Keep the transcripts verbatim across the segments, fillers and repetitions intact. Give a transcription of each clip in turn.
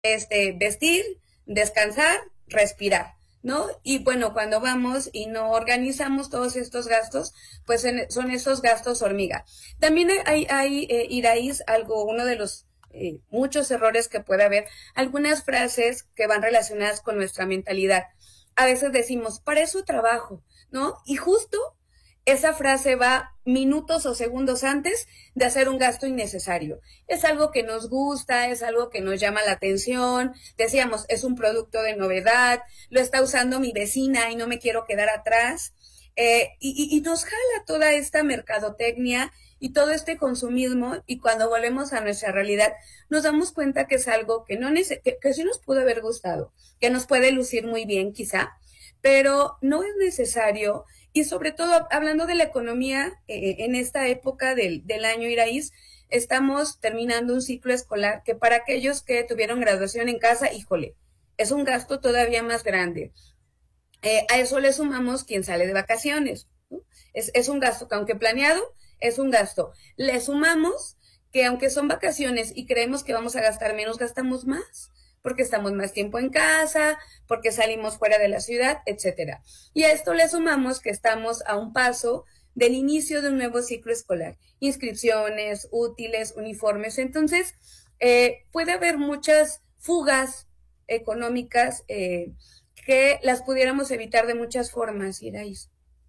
este, vestir, descansar, respirar, ¿no? Y bueno, cuando vamos y no organizamos todos estos gastos, pues en, son esos gastos hormiga. También hay, hay eh, Iraíz, algo, uno de los eh, muchos errores que puede haber, algunas frases que van relacionadas con nuestra mentalidad. A veces decimos, para eso trabajo, ¿no? Y justo esa frase va minutos o segundos antes de hacer un gasto innecesario. Es algo que nos gusta, es algo que nos llama la atención. Decíamos, es un producto de novedad, lo está usando mi vecina y no me quiero quedar atrás. Eh, y, y, y nos jala toda esta mercadotecnia y todo este consumismo, y cuando volvemos a nuestra realidad nos damos cuenta que es algo que, no nece- que, que sí nos pudo haber gustado, que nos puede lucir muy bien quizá, pero no es necesario. Y sobre todo, hablando de la economía, eh, en esta época del, del año, Iraíz, estamos terminando un ciclo escolar que para aquellos que tuvieron graduación en casa, híjole, es un gasto todavía más grande. Eh, a eso le sumamos quien sale de vacaciones, ¿no? Es, es un gasto que, aunque planeado, es un gasto. Le sumamos que aunque son vacaciones y creemos que vamos a gastar menos, gastamos más, porque estamos más tiempo en casa, porque salimos fuera de la ciudad, etcétera. Y a esto le sumamos que estamos a un paso del inicio de un nuevo ciclo escolar. Inscripciones, útiles, uniformes. Entonces, eh, puede haber muchas fugas económicas eh, que las pudiéramos evitar de muchas formas, Iraís.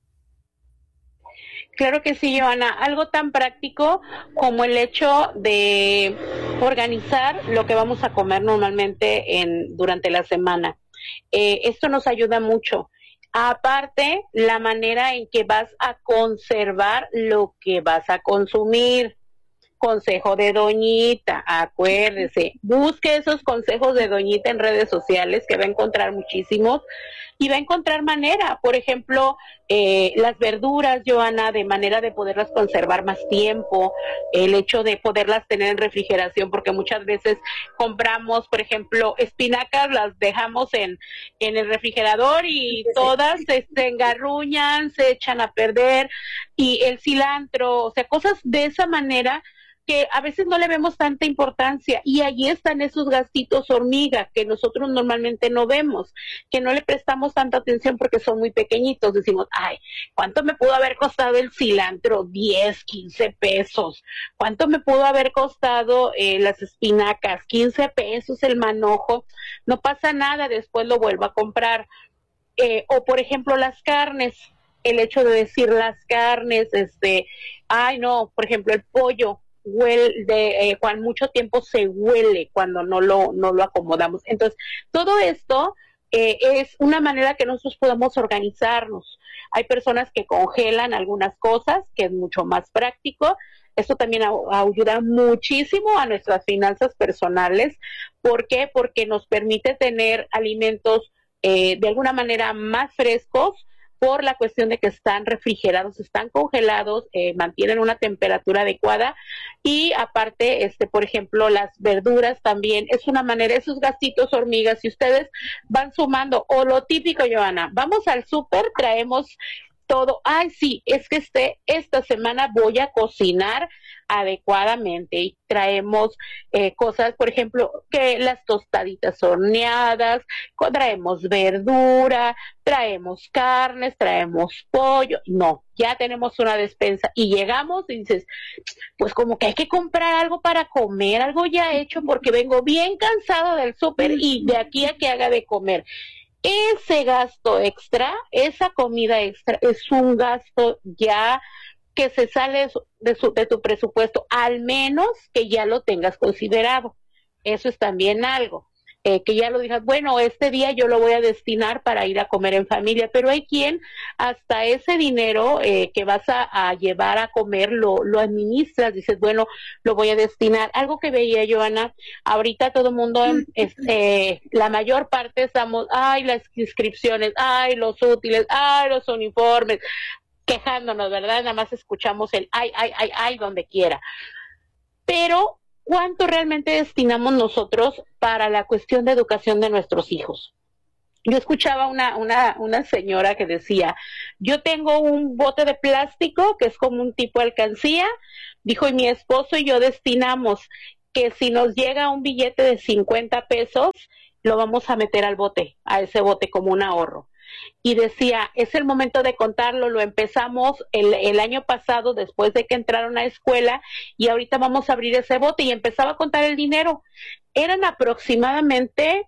Claro que sí, Joana. Algo tan práctico como el hecho de organizar lo que vamos a comer normalmente en durante la semana. Eh, esto nos ayuda mucho. Aparte, la manera en que vas a conservar lo que vas a consumir. Consejo de Doñita, acuérdese, busque esos consejos de Doñita en redes sociales, que va a encontrar muchísimos, y va a encontrar manera, por ejemplo, eh, las verduras, Joana, de manera de poderlas conservar más tiempo, el hecho de poderlas tener en refrigeración, porque muchas veces compramos, por ejemplo, espinacas, las dejamos en, en el refrigerador y todas se, se engarruñan, se echan a perder, y el cilantro, o sea, cosas de esa manera que a veces no le vemos tanta importancia, y allí están esos gastitos hormiga que nosotros normalmente no vemos, que no le prestamos tanta atención porque son muy pequeñitos. Decimos, ay, ¿cuánto me pudo haber costado el cilantro? Diez, quince pesos. ¿Cuánto me pudo haber costado eh, las espinacas? Quince pesos el manojo. No pasa nada, después lo vuelvo a comprar. Eh, o por ejemplo las carnes, el hecho de decir las carnes, este, ay no, por ejemplo el pollo, huele de eh, cuando mucho tiempo se huele cuando no lo no lo acomodamos. Entonces todo esto eh, es una manera que nosotros podemos organizarnos. Hay personas que congelan algunas cosas, que es mucho más práctico. Esto también a, ayuda muchísimo a nuestras finanzas personales. ¿Por qué? Porque nos permite tener alimentos eh, de alguna manera más frescos, por la cuestión de que están refrigerados, están congelados, eh, mantienen una temperatura adecuada, y aparte, este, por ejemplo, las verduras también es una manera, esos gastitos hormigas, si ustedes van sumando, o lo típico, Joana, vamos al súper, traemos todo, ay sí, es que este, esta semana voy a cocinar adecuadamente, y traemos eh, cosas, por ejemplo, que las tostaditas horneadas, traemos verdura, traemos carnes, traemos pollo. No, ya tenemos una despensa, y llegamos y dices, pues como que hay que comprar algo para comer, algo ya hecho, porque vengo bien cansado del súper y de aquí a que haga de comer. Ese gasto extra, esa comida extra, es un gasto ya que se sale de, su, de tu presupuesto, al menos que ya lo tengas considerado. Eso es también algo. Eh, que ya lo digas, bueno, este día yo lo voy a destinar para ir a comer en familia, pero hay quien hasta ese dinero eh, que vas a, a llevar a comer lo, lo administras, dices, bueno, lo voy a destinar. Algo que veía, Joana, ahorita todo el mundo, es, eh, la mayor parte estamos, ay, las inscripciones, ay, los útiles, ay, los uniformes, quejándonos, ¿verdad? Nada más escuchamos el ay, ay, ay, ay, donde quiera. Pero ¿cuánto realmente destinamos nosotros para la cuestión de educación de nuestros hijos? Yo escuchaba una, una, una señora que decía, yo tengo un bote de plástico que es como un tipo de alcancía, dijo, y mi esposo y yo destinamos que si nos llega un billete de cincuenta pesos, lo vamos a meter al bote, a ese bote como un ahorro. Y decía, es el momento de contarlo, lo empezamos el, el año pasado después de que entraron a escuela y ahorita vamos a abrir ese bote, y empezaba a contar el dinero. Eran aproximadamente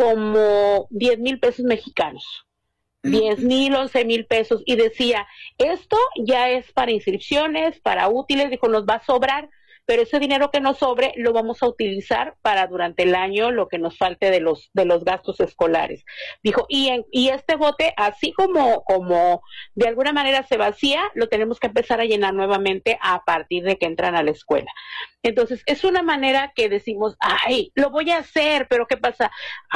como diez mil pesos mexicanos, diez mil, once mil pesos, y decía, esto ya es para inscripciones, para útiles, dijo, nos va a sobrar, pero ese dinero que nos sobre lo vamos a utilizar para durante el año lo que nos falte de los de los gastos escolares. Dijo, y en, y este bote, así como como de alguna manera se vacía, lo tenemos que empezar a llenar nuevamente a partir de que entran a la escuela. Entonces, es una manera que decimos, ay, lo voy a hacer, pero ¿qué pasa?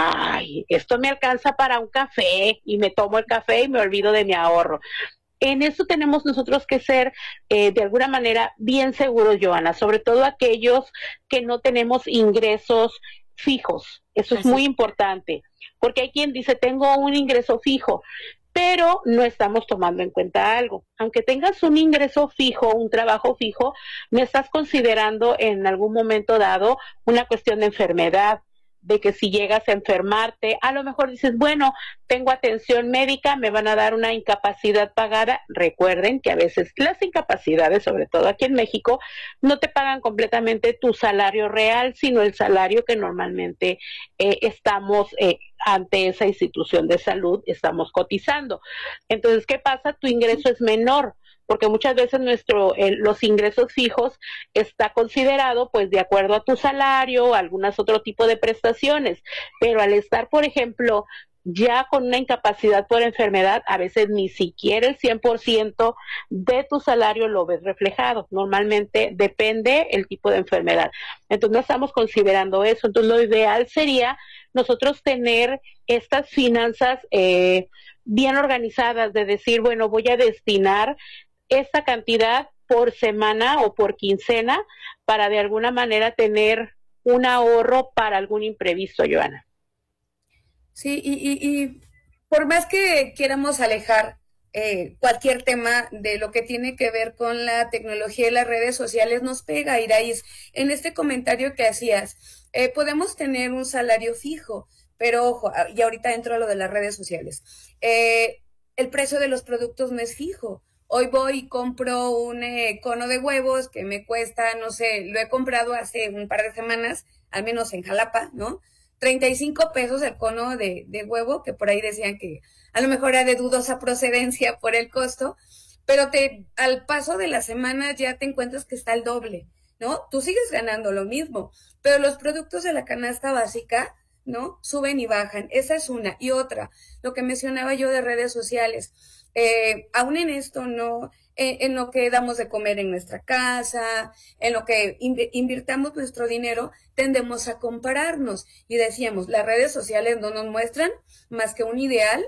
Ay, esto me alcanza para un café, y me tomo el café y me olvido de mi ahorro. En eso tenemos nosotros que ser, eh, de alguna manera, bien seguros, Joana, sobre todo aquellos que no tenemos ingresos fijos. Eso es muy importante, porque hay quien dice, tengo un ingreso fijo, pero no estamos tomando en cuenta algo. Aunque tengas un ingreso fijo, un trabajo fijo, no estás considerando en algún momento dado una cuestión de enfermedad, de que si llegas a enfermarte, a lo mejor dices, bueno, tengo atención médica, me van a dar una incapacidad pagada. Recuerden que a veces las incapacidades, sobre todo aquí en México, no te pagan completamente tu salario real, sino el salario que normalmente eh, estamos eh, ante esa institución de salud, estamos cotizando. Entonces, ¿qué pasa? Tu ingreso es menor, porque muchas veces nuestro eh, los ingresos fijos está considerado pues de acuerdo a tu salario, algunas otro tipo de prestaciones, pero al estar, por ejemplo, ya con una incapacidad por enfermedad, a veces ni siquiera el cien por ciento de tu salario lo ves reflejado. Normalmente depende el tipo de enfermedad. Entonces no estamos considerando eso. Entonces lo ideal sería nosotros tener estas finanzas eh, bien organizadas, de decir, bueno, voy a destinar esta cantidad por semana o por quincena para de alguna manera tener un ahorro para algún imprevisto, Joana. Sí, y, y, y por más que quieramos alejar eh, cualquier tema de lo que tiene que ver con la tecnología y las redes sociales, nos pega, Iraíz. En este comentario que hacías, eh, podemos tener un salario fijo, pero ojo, y ahorita entro a lo de las redes sociales, eh, el precio de los productos no es fijo. Hoy voy y compro un eh, cono de huevos que me cuesta, no sé, lo he comprado hace un par de semanas, al menos en Jalapa, ¿no? treinta y cinco pesos el cono de, de huevo, que por ahí decían que a lo mejor era de dudosa procedencia por el costo, pero te al paso de las semanas ya te encuentras que está el doble, ¿no? Tú sigues ganando lo mismo, pero los productos de la canasta básica, ¿no? Suben y bajan. Esa es una. Y otra, lo que mencionaba yo de redes sociales. Eh, aún en esto, ¿no? Eh, en lo que damos de comer en nuestra casa, en lo que inv invirtamos nuestro dinero, tendemos a compararnos. Y decíamos, las redes sociales no nos muestran más que un ideal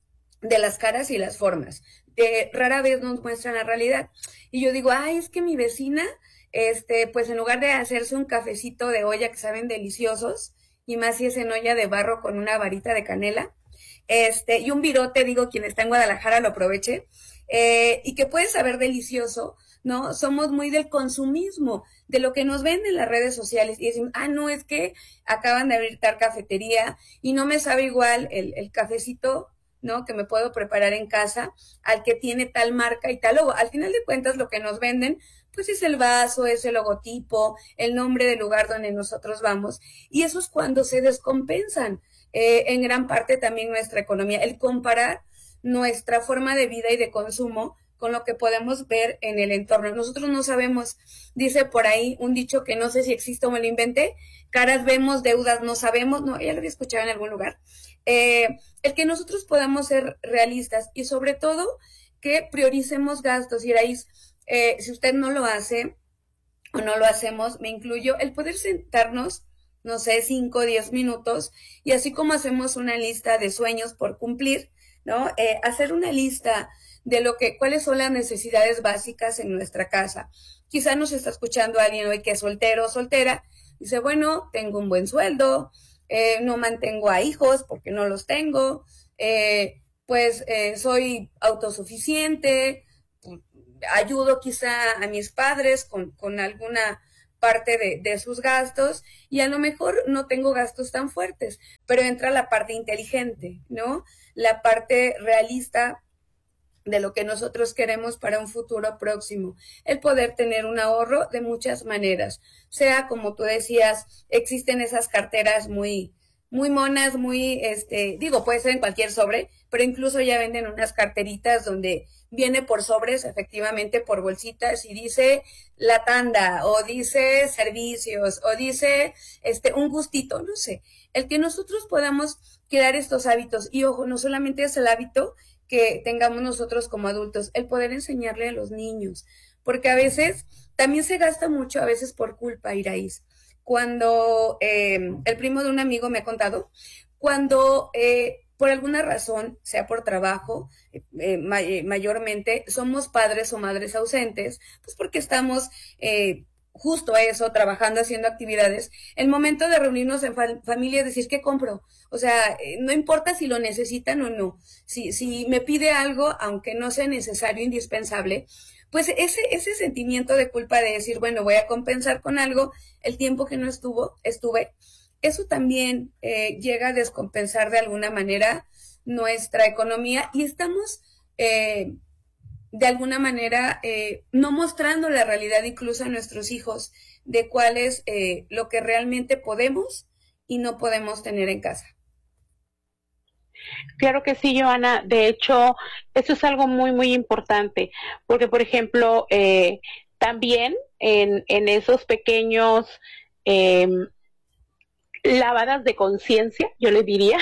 de las caras y las formas. De, rara vez nos muestran la realidad. Y yo digo, ay, es que mi vecina, este, pues en lugar de hacerse un cafecito de olla que saben deliciosos, y más si es en olla de barro con una varita de canela, este, y un virote, digo, quien está en Guadalajara lo aproveche, eh, y que puede saber delicioso, ¿no? Somos muy del consumismo, de lo que nos venden en las redes sociales, y decimos, ah, no, es que acaban de abrir tal cafetería, y no me sabe igual el, el cafecito, ¿no? Que me puedo preparar en casa, al que tiene tal marca y tal logo. Al final de cuentas, lo que nos venden, pues es el vaso, es el logotipo, el nombre del lugar donde nosotros vamos, y eso es cuando se descompensan. Eh, en gran parte también nuestra economía, el comparar nuestra forma de vida y de consumo con lo que podemos ver en el entorno. Nosotros no sabemos, dice por ahí un dicho que no sé si existe o me lo inventé, caras vemos, deudas no sabemos, no, ya lo había escuchado en algún lugar. Eh, el que nosotros podamos ser realistas y sobre todo que prioricemos gastos. Y ahí, eh, si usted no lo hace o no lo hacemos, me incluyo, el poder sentarnos no sé, cinco o diez minutos, y así como hacemos una lista de sueños por cumplir, ¿no? Eh, hacer una lista de lo que, cuáles son las necesidades básicas en nuestra casa. Quizá nos está escuchando alguien hoy que es soltero o soltera, dice, bueno, tengo un buen sueldo, eh, no mantengo a hijos porque no los tengo, eh, pues eh, soy autosuficiente, ayudo quizá a mis padres con, con alguna parte de, de sus gastos y a lo mejor no tengo gastos tan fuertes, pero entra la parte inteligente, ¿no? La parte realista de lo que nosotros queremos para un futuro próximo, el poder tener un ahorro de muchas maneras, sea como tú decías, existen esas carteras muy muy monas, muy, este, digo, puede ser en cualquier sobre, pero incluso ya venden unas carteritas donde viene por sobres, efectivamente, por bolsitas, y dice la tanda, o dice servicios, o dice, este, un gustito, no sé. El que nosotros podamos crear estos hábitos, y ojo, no solamente es el hábito que tengamos nosotros como adultos, el poder enseñarle a los niños, porque a veces también se gasta mucho, a veces por culpa, Iraíz. Cuando eh, el primo de un amigo me ha contado, cuando eh, por alguna razón, sea por trabajo, eh, may mayormente somos padres o madres ausentes, pues porque estamos eh, justo a eso, trabajando, haciendo actividades, el momento de reunirnos en fa familia es decir, ¿qué compro? O sea, eh, no importa si lo necesitan o no, si, si me pide algo, aunque no sea necesario, indispensable, pues ese, ese sentimiento de culpa de decir, bueno, voy a compensar con algo el tiempo que no estuvo, estuve, eso también eh, llega a descompensar de alguna manera nuestra economía y estamos eh, de alguna manera eh, no mostrando la realidad incluso a nuestros hijos de cuál es eh, lo que realmente podemos y no podemos tener en casa. Claro que sí, Joana. De hecho, eso es algo muy, muy importante, porque, por ejemplo, eh, también en, en esos pequeños eh, lavadas de conciencia, yo le diría,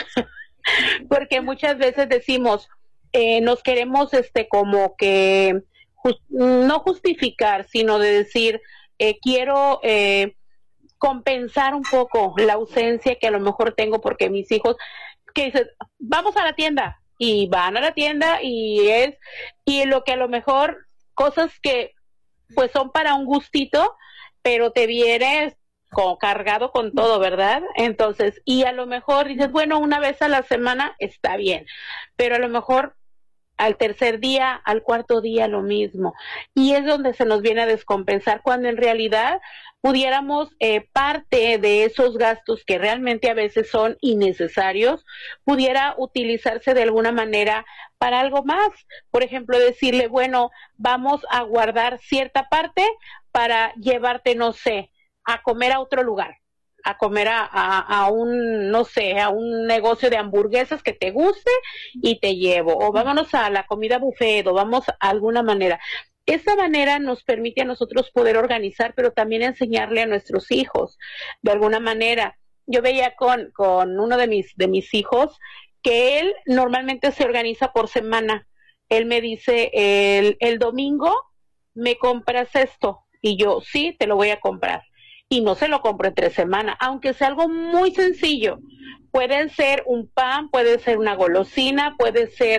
porque muchas veces decimos, eh, nos queremos este como que just, no justificar, sino de decir, eh, quiero eh, compensar un poco la ausencia que a lo mejor tengo porque mis hijos, que dicen, vamos a la tienda, y van a la tienda y es, y lo que a lo mejor, cosas que pues son para un gustito, pero te vienes con, cargado con todo, ¿verdad? Entonces, y a lo mejor dices, bueno, una vez a la semana está bien, pero a lo mejor al tercer día, al cuarto día lo mismo. Y es donde se nos viene a descompensar, cuando en realidad pudiéramos eh, parte de esos gastos que realmente a veces son innecesarios, pudiera utilizarse de alguna manera para algo más. Por ejemplo, decirle, bueno, vamos a guardar cierta parte para llevarte, no sé, a comer a otro lugar, a comer a, a, a un, no sé, a un negocio de hamburguesas que te guste y te llevo, o vámonos a la comida buffet, o vamos a alguna manera. Esa manera nos permite a nosotros poder organizar, pero también enseñarle a nuestros hijos, de alguna manera. Yo veía con, con uno de mis, de mis hijos, que él normalmente se organiza por semana. Él me dice, el, el domingo me compras esto, y yo, sí, te lo voy a comprar. Y no se lo compro entre semana, aunque sea algo muy sencillo. Pueden ser un pan, puede ser una golosina, puede ser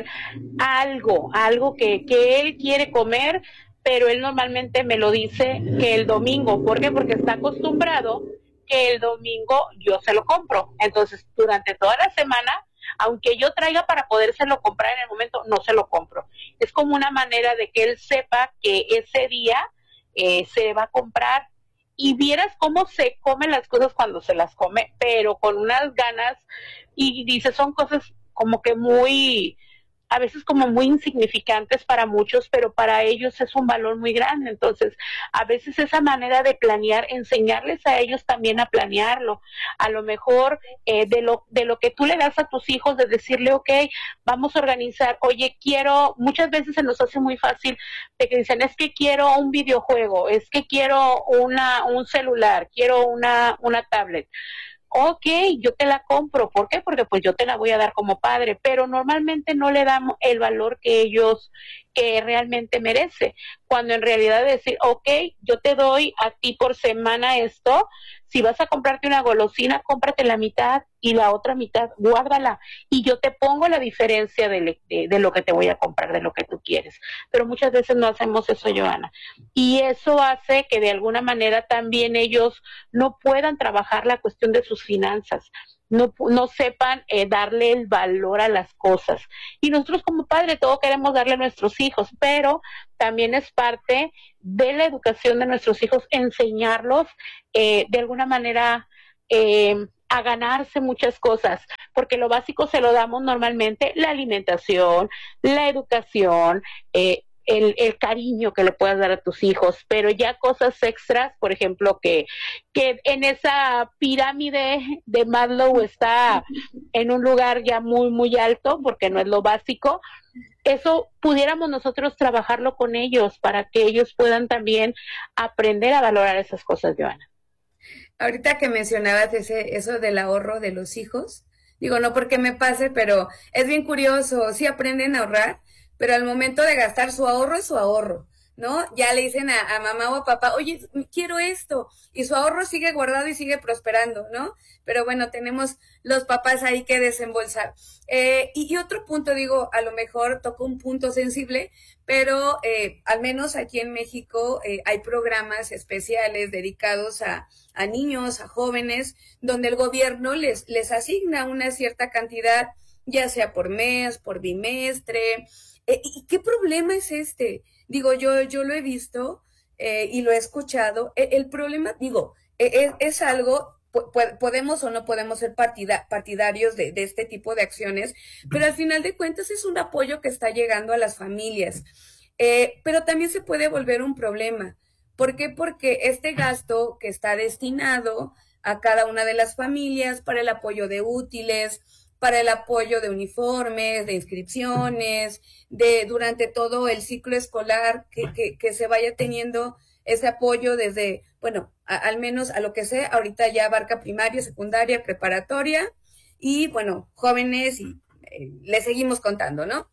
algo, algo que, que él quiere comer, pero él normalmente me lo dice que el domingo. ¿Por qué? Porque está acostumbrado que el domingo yo se lo compro. Entonces, durante toda la semana, aunque yo traiga para podérselo comprar en el momento, no se lo compro. Es como una manera de que él sepa que ese día eh, se va a comprar. Y vieras cómo se comen las cosas cuando se las come, pero con unas ganas, y dice, son cosas como que muy, a veces como muy insignificantes para muchos, pero para ellos es un valor muy grande. Entonces, a veces esa manera de planear, enseñarles a ellos también a planearlo. A lo mejor eh, de lo de lo que tú le das a tus hijos, de decirle, ok, vamos a organizar, oye, quiero, muchas veces se nos hace muy fácil, de que dicen, es que quiero un videojuego, es que quiero una un celular, quiero una, una tablet. Ok, yo te la compro. ¿Por qué? Porque pues yo te la voy a dar como padre, pero normalmente no le damos el valor que ellos, que realmente merece, cuando en realidad decir, ok, yo te doy a ti por semana esto, si vas a comprarte una golosina, cómprate la mitad y la otra mitad, guárdala, y yo te pongo la diferencia de, de, de lo que te voy a comprar, de lo que tú quieres. Pero muchas veces no hacemos eso, Joana, y eso hace que de alguna manera también ellos no puedan trabajar la cuestión de sus finanzas. no, no sepan eh, darle el valor a las cosas. Y nosotros como padres todo queremos darle a nuestros hijos, pero también es parte de la educación de nuestros hijos enseñarlos eh, de alguna manera eh, a ganarse muchas cosas, porque lo básico se lo damos normalmente, la alimentación, la educación, eh, El, el cariño que le puedas dar a tus hijos, pero ya cosas extras, por ejemplo, que, que en esa pirámide de Maslow está en un lugar ya muy, muy alto, porque no es lo básico, eso pudiéramos nosotros trabajarlo con ellos para que ellos puedan también aprender a valorar esas cosas, Joana. Ahorita que mencionabas ese, eso del ahorro de los hijos, digo, no porque me pase, pero es bien curioso, sí aprenden a ahorrar, pero al momento de gastar su ahorro es su ahorro, ¿no? Ya le dicen a, a mamá o a papá, oye, quiero esto, y su ahorro sigue guardado y sigue prosperando, ¿no? Pero bueno, tenemos los papás ahí que desembolsar. Eh, y, y otro punto, digo, a lo mejor tocó un punto sensible, pero eh, al menos aquí en México eh, hay programas especiales dedicados a, a niños, a jóvenes, donde el gobierno les, les asigna una cierta cantidad, ya sea por mes, por bimestre. Eh, ¿Y qué problema es este? Digo, yo, yo lo he visto eh, y lo he escuchado. El, el problema, digo, es, es algo, po podemos o no podemos ser partida partidarios de, de este tipo de acciones, pero al final de cuentas es un apoyo que está llegando a las familias. Eh, pero también se puede volver un problema. ¿Por qué? Porque este gasto que está destinado a cada una de las familias para el apoyo de útiles, para el apoyo de uniformes, de inscripciones, de durante todo el ciclo escolar, que, que, que se vaya teniendo ese apoyo desde, bueno, a, al menos a lo que sé, ahorita ya abarca primaria, secundaria, preparatoria, y bueno, jóvenes, y eh, le seguimos contando, ¿no?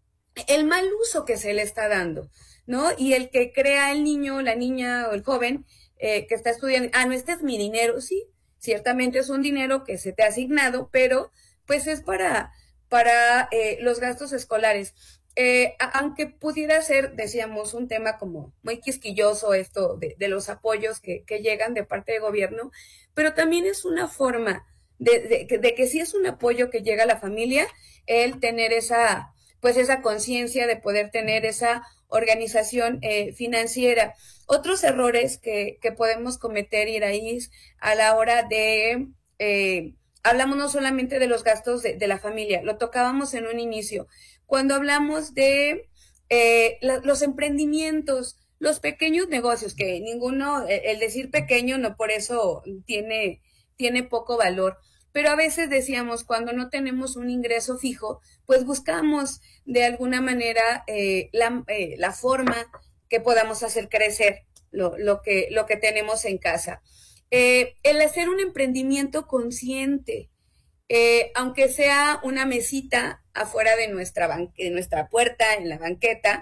El mal uso que se le está dando, ¿no? Y el que crea el niño, la niña o el joven eh, que está estudiando, ah, no, este es mi dinero, sí, ciertamente es un dinero que se te ha asignado, pero pues es para, para eh, los gastos escolares. Eh, a, aunque pudiera ser, decíamos, un tema como muy quisquilloso esto de, de los apoyos que, que llegan de parte del gobierno, pero también es una forma de, de, de que sí es un apoyo que llega a la familia, el tener esa, pues esa conciencia de poder tener esa organización eh, financiera. Otros errores que, que podemos cometer, Iraís, a la hora de... Eh, hablamos no solamente de los gastos de, de la familia, lo tocábamos en un inicio. Cuando hablamos de eh, la, los emprendimientos, los pequeños negocios, que ninguno, el decir pequeño no por eso tiene, tiene poco valor. Pero a veces decíamos, cuando no tenemos un ingreso fijo, pues buscamos de alguna manera eh, la, eh, la forma que podamos hacer crecer lo, lo, que, lo que tenemos en casa. Eh, el hacer un emprendimiento consciente, eh, aunque sea una mesita afuera de nuestra, de nuestra puerta, en la banqueta,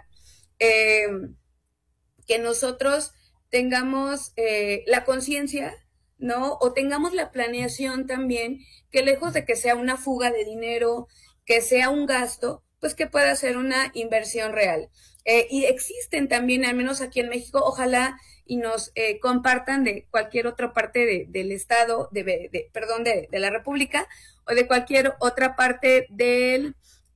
eh, que nosotros tengamos eh, la conciencia, ¿no? O tengamos la planeación también, que lejos de que sea una fuga de dinero, que sea un gasto, pues que pueda ser una inversión real. Eh, y existen también, al menos aquí en México, ojalá y nos eh, compartan de cualquier otra parte de, del estado, de, de, perdón, de, de la República, o de cualquier otra parte del,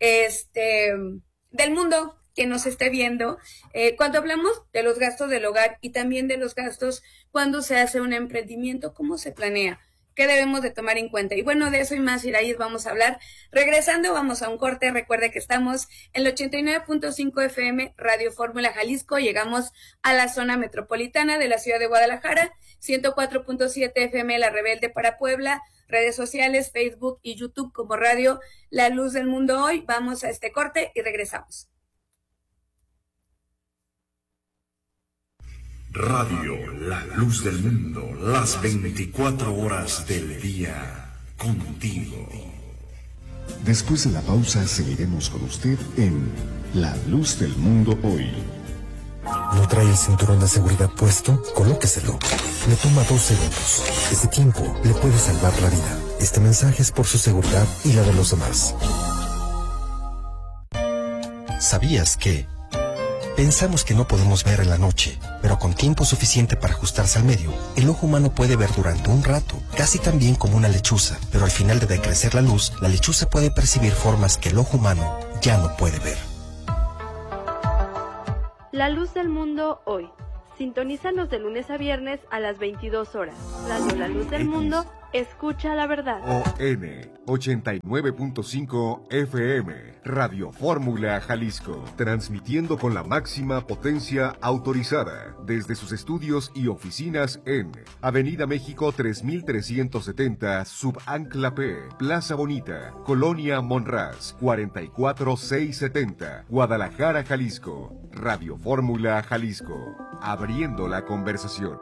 este, del mundo que nos esté viendo, eh, cuando hablamos de los gastos del hogar y también de los gastos cuando se hace un emprendimiento, ¿cómo se planea? ¿Qué debemos de tomar en cuenta? Y bueno, de eso y más, Iraís, vamos a hablar. Regresando, vamos a un corte. Recuerde que estamos en el ochenta y nueve punto cinco F M, Radio Fórmula Jalisco. Llegamos a la zona metropolitana de la ciudad de Guadalajara, ciento cuatro punto siete F M, La Rebelde para Puebla, redes sociales, Facebook y YouTube como Radio La Luz del Mundo Hoy. Vamos a este corte y regresamos. Radio La Luz del Mundo, las veinticuatro horas del día, contigo. Después de la pausa seguiremos con usted en La Luz del Mundo Hoy. ¿No trae el cinturón de seguridad puesto? Colóqueselo. Le toma dos segundos. Ese tiempo le puede salvar la vida. Este mensaje es por su seguridad y la de los demás. ¿Sabías que Pensamos que no podemos ver en la noche, pero con tiempo suficiente para ajustarse al medio, el ojo humano puede ver durante un rato, casi tan bien como una lechuza, pero al final de decrecer la luz, la lechuza puede percibir formas que el ojo humano ya no puede ver. La luz del mundo hoy. Sintonízanos de lunes a viernes a las veintidós horas. Radio La Luz del Mundo, escucha la verdad. O N ochenta y nueve punto cinco F M, Radio Fórmula Jalisco, transmitiendo con la máxima potencia autorizada desde sus estudios y oficinas en Avenida México tres mil trescientos setenta, Subancla P, Plaza Bonita, Colonia Monraz, cuarenta y cuatro mil seiscientos setenta, Guadalajara, Jalisco. Radio Fórmula Jalisco, abriendo la conversación.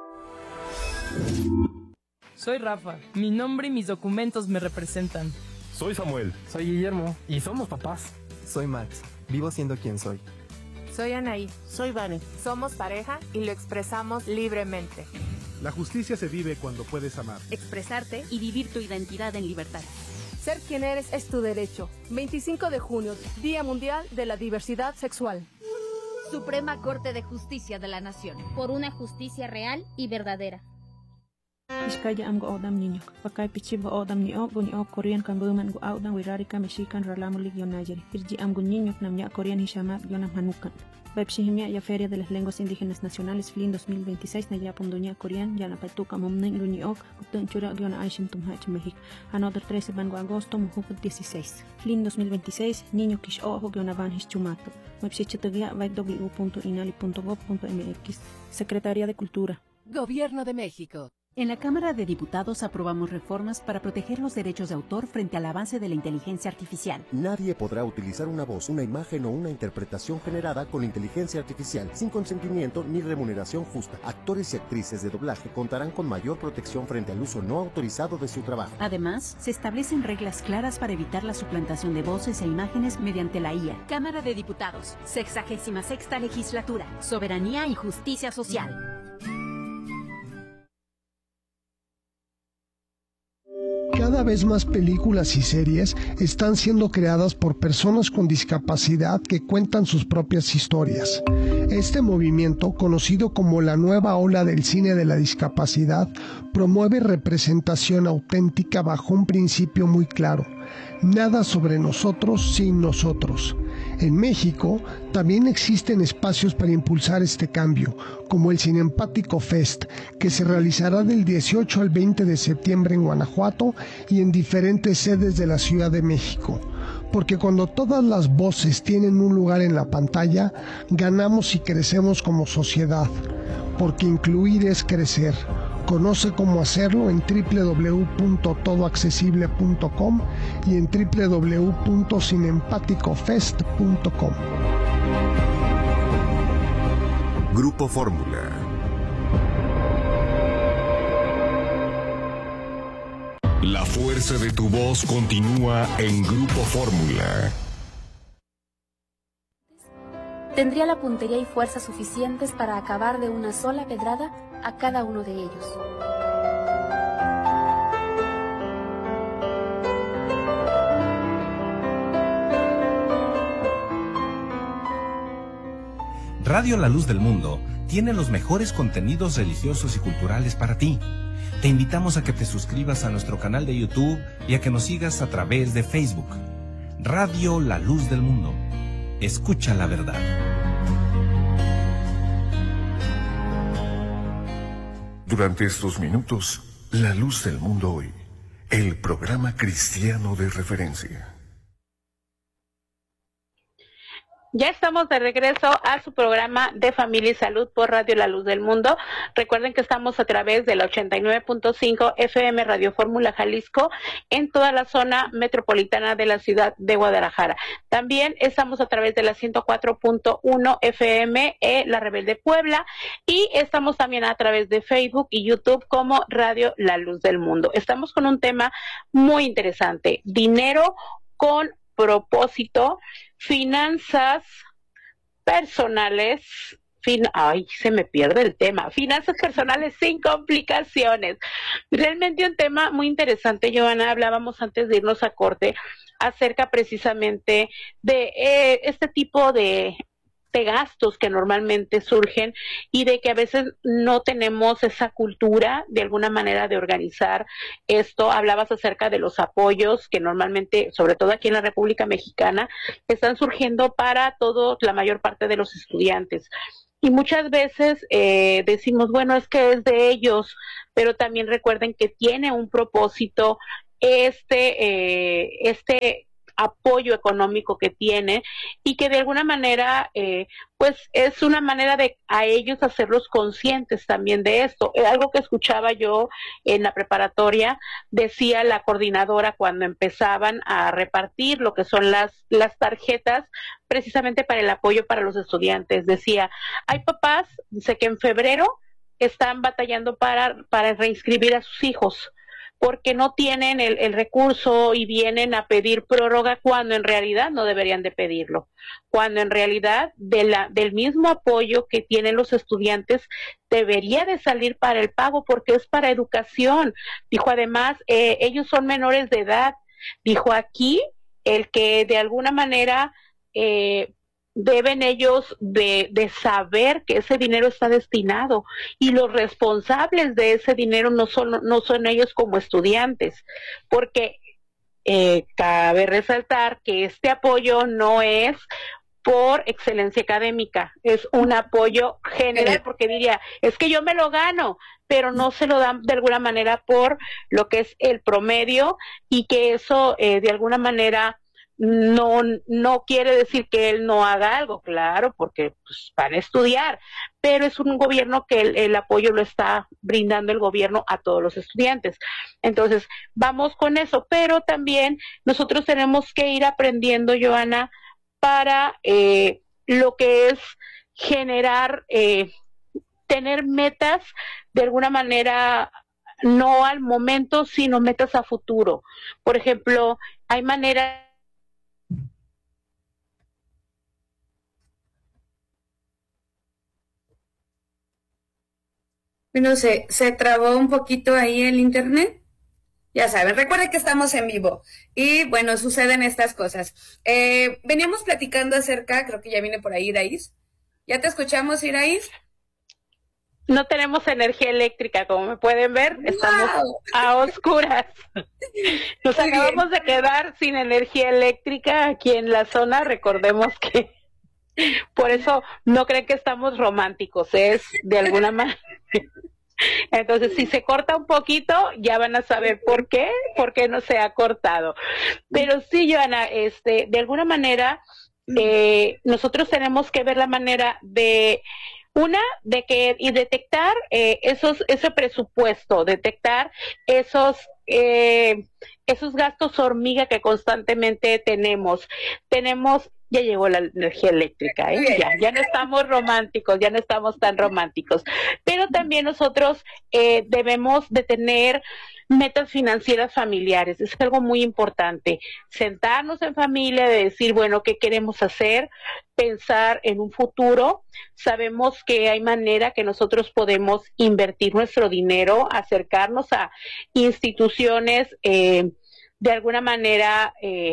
Soy Rafa, mi nombre y mis documentos me representan. Soy Samuel. Soy Guillermo. Y somos papás. Soy Max, vivo siendo quien soy. Soy Anaí. Soy Vane. Somos pareja y lo expresamos libremente. La justicia se vive cuando puedes amar, expresarte y vivir tu identidad en libertad. Ser quien eres es tu derecho. veinticinco de junio, Día Mundial de la Diversidad Sexual. Suprema Corte de Justicia de la Nación. Por una justicia real y verdadera. Iskaya am go odam niño, pakai pichiba odam ni ok ni ok Korean kan buman go odam wirarika mexican ralamu ligionayeri. Irji am go niño namnya Korean hishamat yonam hanukan. Webshihimia ya Feria de las Lenguas Indígenas Nacionales Flin dos mil veintiséis na ya pundoña Korean ya na patuka momnen luni ok utun chura giona aishim tumhach México. Another trece bango agosto muhuk dieciséis. Flin dos mil veintiséis niño kish ojo giona van hischumato. Webshichetagya w punto inali punto gov punto m x. Secretaría de Cultura. Gobierno de México. En la Cámara de Diputados aprobamos reformas para proteger los derechos de autor frente al avance de la inteligencia artificial. Nadie podrá utilizar una voz, una imagen o una interpretación generada con inteligencia artificial sin consentimiento ni remuneración justa. Actores y actrices de doblaje contarán con mayor protección frente al uso no autorizado de su trabajo. Además, se establecen reglas claras para evitar la suplantación de voces e imágenes mediante la I A. Cámara de Diputados, sexagésima sexta legislatura, soberanía y justicia social. Cada vez más películas y series están siendo creadas por personas con discapacidad que cuentan sus propias historias. Este movimiento, conocido como la nueva ola del cine de la discapacidad, promueve representación auténtica bajo un principio muy claro: nada sobre nosotros sin nosotros. En México también existen espacios para impulsar este cambio, como el Cinempático Fest, que se realizará del dieciocho al veinte de septiembre en Guanajuato y en diferentes sedes de la Ciudad de México. Porque cuando todas las voces tienen un lugar en la pantalla, ganamos y crecemos como sociedad. Porque incluir es crecer. Conoce cómo hacerlo en doble u doble u doble u punto todo accesible punto com y en doble u doble u doble u punto cinempático fest punto com. Grupo Fórmula. La fuerza de tu voz continúa en Grupo Fórmula. Tendría la puntería y fuerza suficientes para acabar de una sola pedrada a cada uno de ellos. Radio La Luz del Mundo tiene los mejores contenidos religiosos y culturales para ti. Te invitamos a que te suscribas a nuestro canal de YouTube y a que nos sigas a través de Facebook. Radio La Luz del Mundo. Escucha la verdad. Durante estos minutos, La Luz del Mundo Hoy, el programa cristiano de referencia. Ya estamos de regreso a su programa de Familia y Salud por Radio La Luz del Mundo. Recuerden que estamos a través del ochenta y nueve punto cinco F M Radio Fórmula Jalisco en toda la zona metropolitana de la ciudad de Guadalajara. También estamos a través de la ciento cuatro punto uno F M eh, La Rebelde Puebla, y estamos también a través de Facebook y YouTube como Radio La Luz del Mundo. Estamos con un tema muy interesante: dinero con propósito, finanzas personales, fin, ay, se me pierde el tema, finanzas personales sin complicaciones. Realmente un tema muy interesante, Johanna. Hablábamos antes de irnos a corte acerca precisamente de eh, este tipo de de gastos que normalmente surgen y de que a veces no tenemos esa cultura de alguna manera de organizar esto. Hablabas acerca de los apoyos que normalmente, sobre todo aquí en la República Mexicana, están surgiendo para todos, la mayor parte de los estudiantes. Y muchas veces eh, decimos, bueno, es que es de ellos, pero también recuerden que tiene un propósito este, eh, este apoyo económico que tiene y que de alguna manera eh, pues es una manera de a ellos hacerlos conscientes también de esto. Eh, algo que escuchaba yo en la preparatoria, decía la coordinadora cuando empezaban a repartir lo que son las, las tarjetas precisamente para el apoyo para los estudiantes. Decía, hay papás, dice que en febrero están batallando para, para reinscribir a sus hijos, porque no tienen el, el recurso y vienen a pedir prórroga cuando en realidad no deberían de pedirlo, cuando en realidad de la, del mismo apoyo que tienen los estudiantes debería de salir para el pago porque es para educación. Dijo además, eh, ellos son menores de edad. Dijo aquí el que de alguna manera eh, deben ellos de, de saber que ese dinero está destinado y los responsables de ese dinero no son, no son ellos como estudiantes, porque eh, cabe resaltar que este apoyo no es por excelencia académica, es un apoyo general, porque diría, es que yo me lo gano, pero no se lo dan de alguna manera por lo que es el promedio y que eso eh, de alguna manera no no quiere decir que él no haga algo, claro, porque pues, van a estudiar, pero es un gobierno que el, el apoyo lo está brindando el gobierno a todos los estudiantes. Entonces, vamos con eso, pero también nosotros tenemos que ir aprendiendo, Joana, para eh, lo que es generar, eh, tener metas de alguna manera, no al momento, sino metas a futuro. Por ejemplo, hay maneras Bueno, se, se trabó un poquito ahí el internet. Ya saben, recuerden que estamos en vivo y bueno, suceden estas cosas. Eh, veníamos platicando acerca, creo que ya viene por ahí Iraís. ¿Ya te escuchamos, Iraís? No tenemos energía eléctrica, como me pueden ver, estamos wow. a oscuras. Nos Muy acabamos bien. de quedar sin energía eléctrica aquí en la zona, recordemos que por eso no creen que estamos románticos, es de alguna manera. Entonces, si se corta un poquito, ya van a saber por qué, por qué no se ha cortado. Pero sí, Joana, este, de alguna manera, eh, nosotros tenemos que ver la manera de, una, de que, y detectar eh, esos, ese presupuesto, detectar esos, eh, esos gastos hormiga que constantemente tenemos. Tenemos ya llegó la energía eléctrica, ¿eh? ya, ya no estamos románticos, ya no estamos tan románticos, pero también nosotros eh, debemos de tener metas financieras familiares, es algo muy importante, sentarnos en familia, de decir, bueno, ¿qué queremos hacer? Pensar en un futuro, sabemos que hay manera que nosotros podemos invertir nuestro dinero, acercarnos a instituciones eh, de alguna manera eh,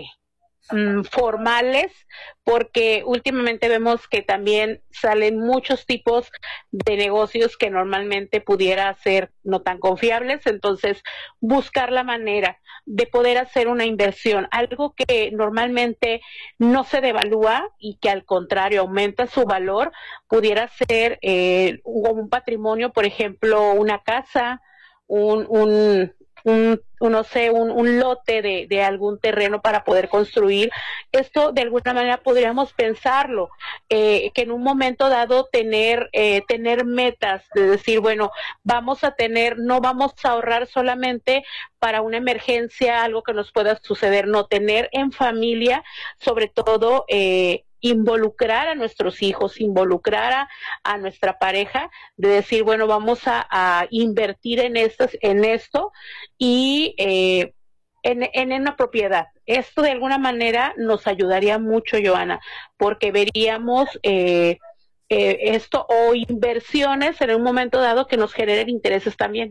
formales, porque últimamente vemos que también salen muchos tipos de negocios que normalmente pudiera ser no tan confiables, entonces buscar la manera de poder hacer una inversión, algo que normalmente no se devalúa y que al contrario aumenta su valor, pudiera ser eh, un patrimonio, por ejemplo, una casa, un, un Un, un, no sé, un, un lote de, de algún terreno para poder construir. Esto de alguna manera podríamos pensarlo, eh, que en un momento dado tener, eh, tener metas, de decir, bueno, vamos a tener, no vamos a ahorrar solamente para una emergencia, algo que nos pueda suceder, no, tener en familia, sobre todo, eh, involucrar a nuestros hijos, involucrar a, a nuestra pareja, de decir, bueno, vamos a, a invertir en estas, en esto y eh, en, en una propiedad. Esto de alguna manera nos ayudaría mucho, Joana, porque veríamos eh, eh, esto o inversiones en un momento dado que nos generen intereses también.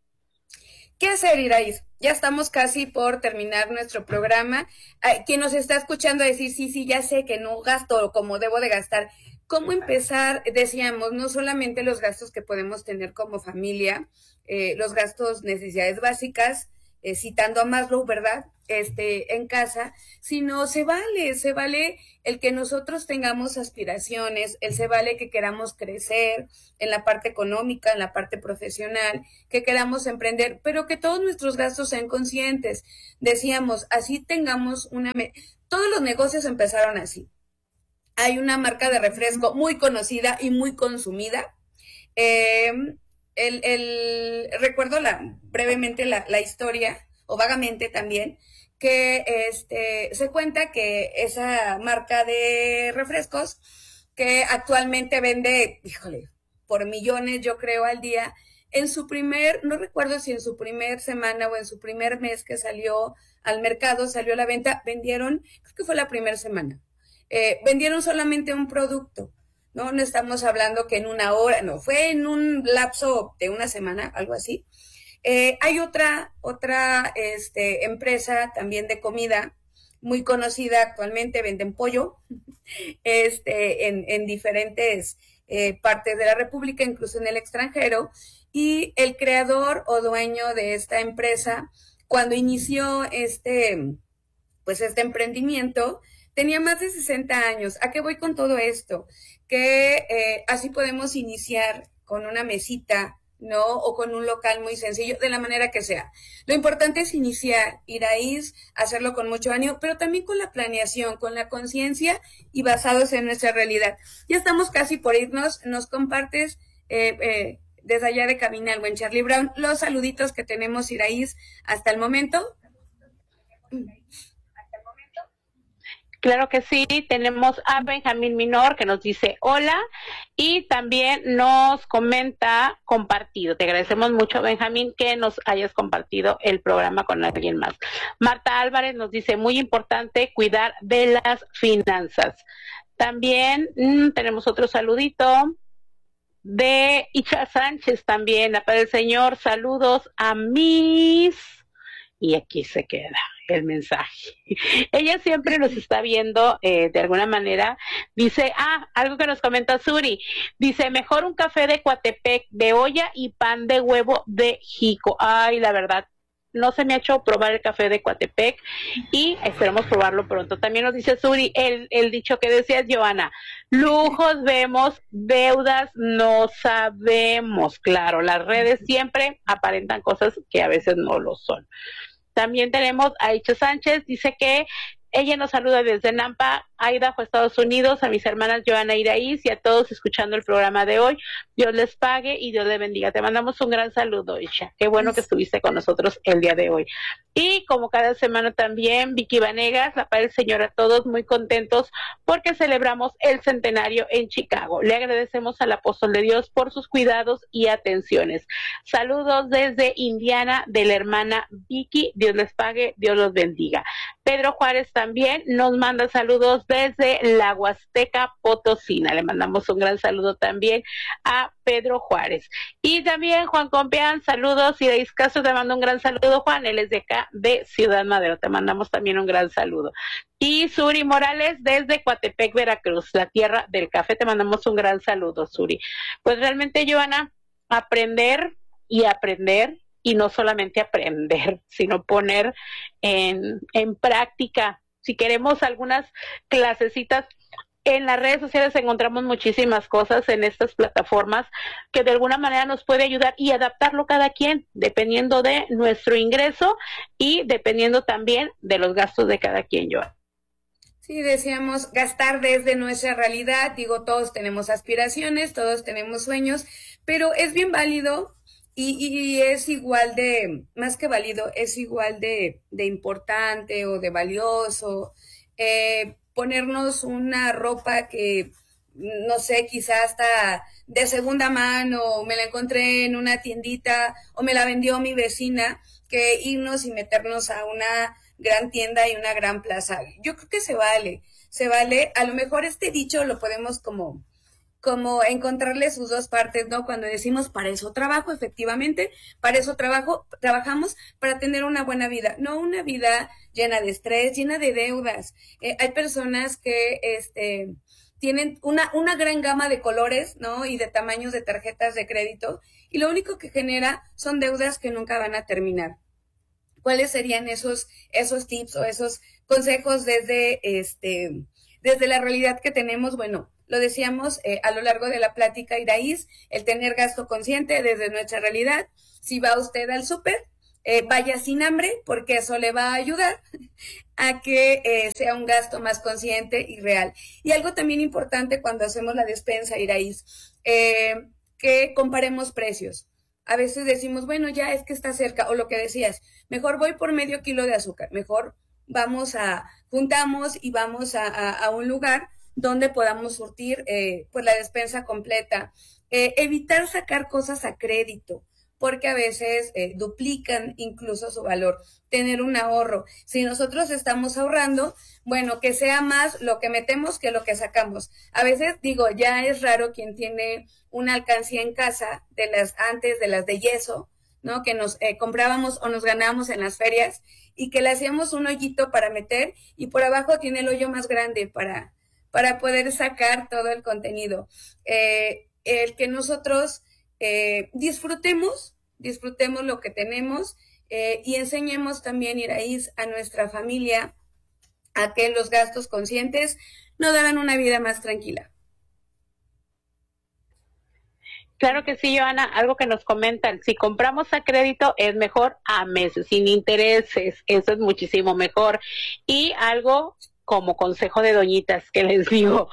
¿Qué hacer, Iraís? Ya estamos casi por terminar nuestro programa. Quien nos está escuchando decir, sí, sí, ya sé que no gasto como debo de gastar. ¿Cómo empezar? Decíamos, no solamente los gastos que podemos tener como familia, eh, los gastos, necesidades básicas, eh, citando a Maslow, ¿verdad? Este, en casa, sino se vale, se vale el que nosotros tengamos aspiraciones, el se vale que queramos crecer en la parte económica, en la parte profesional, que queramos emprender, pero que todos nuestros gastos sean conscientes. Decíamos, así tengamos una... Todos los negocios empezaron así. Hay una marca de refresco muy conocida y muy consumida. Eh, el, el, recuerdo la, brevemente la, la historia, o vagamente también, que este, se cuenta que esa marca de refrescos, que actualmente vende, híjole, por millones yo creo al día, en su primer, no recuerdo si en su primer semana o en su primer mes que salió al mercado, salió a la venta, vendieron, creo que fue la primera semana, eh, vendieron solamente un producto, ¿no? No estamos hablando que en una hora, no, fue en un lapso de una semana, algo así. Eh, hay otra, otra este, empresa también de comida muy conocida actualmente, venden pollo este, en, en diferentes eh, partes de la República, incluso en el extranjero, y el creador o dueño de esta empresa, cuando inició este, pues este emprendimiento, tenía más de sesenta años. ¿A qué voy con todo esto? Que eh, así podemos iniciar con una mesita, ¿no? O con un local muy sencillo, de la manera que sea. Lo importante es iniciar, ir ahí, hacerlo con mucho ánimo, pero también con la planeación, con la conciencia y basados en nuestra realidad. Ya estamos casi por irnos. Nos compartes eh, eh, desde allá de cabina el buen Charlie Brown los saluditos que tenemos, Iraíz, hasta el momento. Claro que sí, tenemos a Benjamín Minor que nos dice hola y también nos comenta compartido. Te agradecemos mucho, Benjamín, que nos hayas compartido el programa con alguien más. Marta Álvarez nos dice muy importante cuidar de las finanzas. También mmm, tenemos otro saludito de Icha Sánchez también, la paz del Señor, saludos a mis... Y aquí se queda el mensaje. Ella siempre nos está viendo eh, de alguna manera. Dice, ah, algo que nos comenta Suri. Dice, mejor un café de Coatepec de olla y pan de huevo de Jico. Ay, la verdad, no se me ha hecho probar el café de Coatepec y esperamos probarlo pronto. También nos dice Suri, el, el dicho que decías, Joana, lujos vemos, deudas no sabemos. Claro, las redes siempre aparentan cosas que a veces no lo son. También tenemos a Icha Sánchez, dice que ella nos saluda desde Nampa, Idaho, Estados Unidos, a mis hermanas Joana y Iraíz y a todos escuchando el programa de hoy. Dios les pague y Dios les bendiga. Te mandamos un gran saludo, Isha. Qué bueno que estuviste con nosotros el día de hoy. Y como cada semana también, Vicky Vanegas, la paz del Señor a todos, muy contentos porque celebramos el centenario en Chicago. Le agradecemos al apóstol de Dios por sus cuidados y atenciones. Saludos desde Indiana de la hermana Vicky. Dios les pague, Dios los bendiga. Pedro Juárez también nos manda saludos desde la Huasteca Potosina. Le mandamos un gran saludo también a Pedro Juárez. Y también Juan Compeán, saludos. Y de Iscaso te mando un gran saludo, Juan. Él es de acá, de Ciudad Madero. Te mandamos también un gran saludo. Y Suri Morales desde Coatepec, Veracruz, la tierra del café. Te mandamos un gran saludo, Suri. Pues realmente, Joana, aprender y aprender. Y no solamente aprender, sino poner en, en práctica. Si queremos algunas clasecitas, en las redes sociales encontramos muchísimas cosas en estas plataformas que de alguna manera nos puede ayudar y adaptarlo cada quien, dependiendo de nuestro ingreso y dependiendo también de los gastos de cada quien, yo. Sí, decíamos gastar desde nuestra realidad. Digo, todos tenemos aspiraciones, todos tenemos sueños, pero es bien válido. Y, y es igual de, más que válido, es igual de, de importante o de valioso eh, ponernos una ropa que, no sé, quizás hasta de segunda mano, me la encontré en una tiendita o me la vendió mi vecina, que irnos y meternos a una gran tienda y una gran plaza. Yo creo que se vale, se vale. A lo mejor este dicho lo podemos como... como encontrarle sus dos partes, ¿no? Cuando decimos, para eso trabajo, efectivamente, para eso trabajo, trabajamos para tener una buena vida, no una vida llena de estrés, llena de deudas. Eh, hay personas que, este, tienen una, una gran gama de colores, ¿no? Y de tamaños de tarjetas de crédito, y lo único que genera son deudas que nunca van a terminar. ¿Cuáles serían esos, esos tips o esos consejos desde, este, desde la realidad que tenemos? Bueno, lo decíamos eh, a lo largo de la plática, Iraíz, el tener gasto consciente desde nuestra realidad. Si va usted al súper, eh, vaya sin hambre, porque eso le va a ayudar a que eh, sea un gasto más consciente y real. Y algo también importante cuando hacemos la despensa, Iraíz, eh, que comparemos precios. A veces decimos, bueno, ya es que está cerca, o lo que decías, mejor voy por medio kilo de azúcar, mejor vamos a, juntamos y vamos a, a, a un lugar donde podamos surtir eh, pues la despensa completa. Eh, evitar sacar cosas a crédito, porque a veces eh, duplican incluso su valor. Tener un ahorro. Si nosotros estamos ahorrando, bueno, que sea más lo que metemos que lo que sacamos. A veces, digo, ya es raro quien tiene una alcancía en casa de las antes de las de yeso, ¿no? Que nos eh, comprábamos o nos ganábamos en las ferias y que le hacíamos un hoyito para meter y por abajo tiene el hoyo más grande para, para poder sacar todo el contenido. Eh, el que nosotros eh, disfrutemos, disfrutemos lo que tenemos eh, y enseñemos también, Iraíz, a nuestra familia a que los gastos conscientes nos darán una vida más tranquila. Claro que sí, Joana, algo que nos comentan, si compramos a crédito es mejor a meses, sin intereses, eso es muchísimo mejor. Y algo como consejo de doñitas que les digo,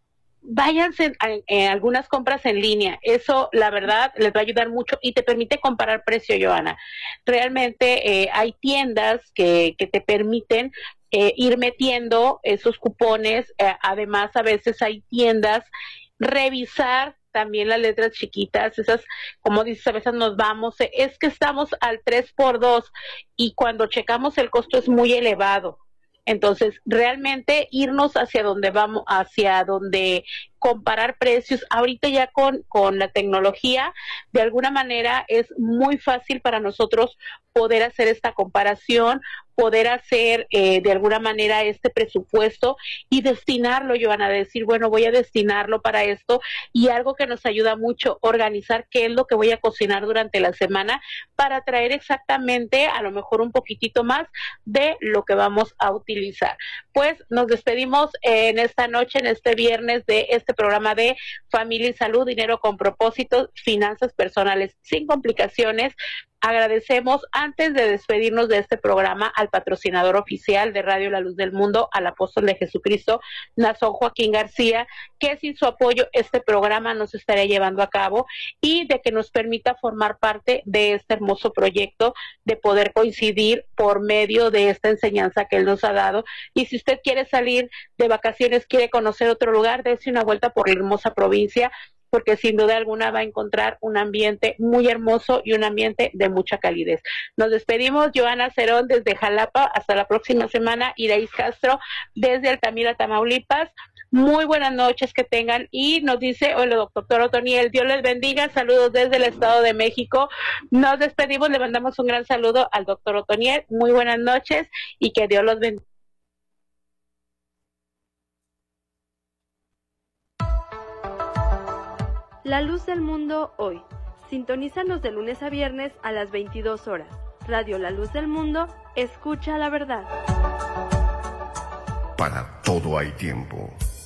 váyanse en, en algunas compras en línea, eso la verdad les va a ayudar mucho y te permite comparar precio, Joana. Realmente eh, hay tiendas que, que te permiten eh, ir metiendo esos cupones, eh, además a veces hay tiendas, revisar también las letras chiquitas, esas, como dices, a veces nos vamos, es que estamos al tres por dos y cuando checamos el costo es muy elevado. Entonces, realmente irnos hacia donde vamos, hacia donde comparar precios, ahorita ya con, con la tecnología, de alguna manera es muy fácil para nosotros poder hacer esta comparación, poder hacer eh, de alguna manera este presupuesto y destinarlo, Joana, decir, bueno, voy a destinarlo para esto, y algo que nos ayuda mucho, organizar qué es lo que voy a cocinar durante la semana para traer exactamente, a lo mejor un poquitito más de lo que vamos a utilizar. Pues nos despedimos en esta noche, en este viernes de este programa de Familia y Salud, Dinero con Propósito, Finanzas Personales sin Complicaciones. Agradecemos, antes de despedirnos de este programa, al patrocinador oficial de Radio La Luz del Mundo, al apóstol de Jesucristo, Nazón Joaquín García, que sin su apoyo este programa no se estaría llevando a cabo, y de que nos permita formar parte de este hermoso proyecto, de poder coincidir por medio de esta enseñanza que él nos ha dado. Y si usted quiere salir de vacaciones, quiere conocer otro lugar, dése una vuelta por la hermosa provincia, porque sin duda alguna va a encontrar un ambiente muy hermoso y un ambiente de mucha calidez. Nos despedimos, Joana Cerón desde Jalapa, hasta la próxima semana, Iraíz Castro desde Altamira, Tamaulipas. Muy buenas noches que tengan, y nos dice, hola doctor Otoniel, Dios les bendiga, saludos desde el Estado de México. Nos despedimos, le mandamos un gran saludo al doctor Otoniel, muy buenas noches y que Dios los bendiga. La luz del mundo hoy. Sintonízanos de lunes a viernes a las veintidós horas. Radio La Luz del Mundo, escucha la verdad. Para todo hay tiempo.